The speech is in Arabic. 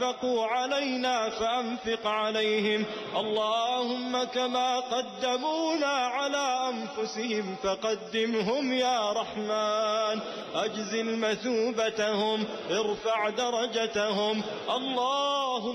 أنفقوا علينا فأنفق عليهم. اللهم كما قدمونا على أنفسهم فقدمهم يا رحمن. أجزل مثوبتهم، ارفع درجتهم. اللهم